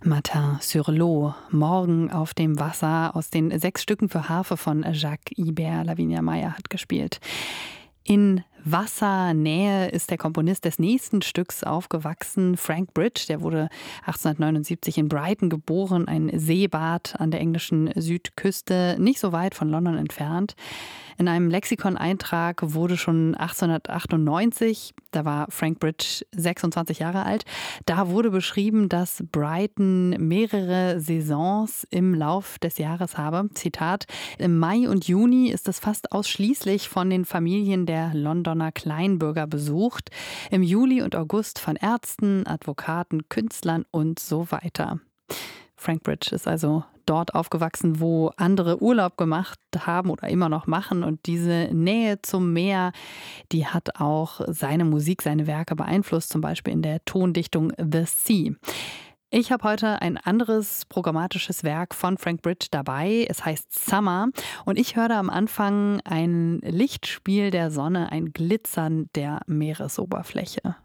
Matin sur l'eau, Morgen auf dem Wasser aus den 6 Stücken für Harfe von Jacques Ibert. Lavinia Meier hat gespielt. In Wassernähe ist der Komponist des nächsten Stücks aufgewachsen. Frank Bridge, der wurde 1879 in Brighton geboren, ein Seebad an der englischen Südküste, nicht so weit von London entfernt. In einem Lexikon-Eintrag wurde schon 1898, da war Frank Bridge 26 Jahre alt, da wurde beschrieben, dass Brighton mehrere Saisons im Lauf des Jahres habe. Zitat: Im Mai und Juni ist es fast ausschließlich von den Familien der Londoner Kleinbürger besucht. Im Juli und August von Ärzten, Advokaten, Künstlern und so weiter. Frank Bridge ist also dort aufgewachsen, wo andere Urlaub gemacht haben oder immer noch machen. Und diese Nähe zum Meer, die hat auch seine Musik, seine Werke beeinflusst, zum Beispiel in der Tondichtung The Sea. Ich habe heute ein anderes programmatisches Werk von Frank Bridge dabei. Es heißt Summer und ich höre da am Anfang ein Lichtspiel der Sonne, ein Glitzern der Meeresoberfläche.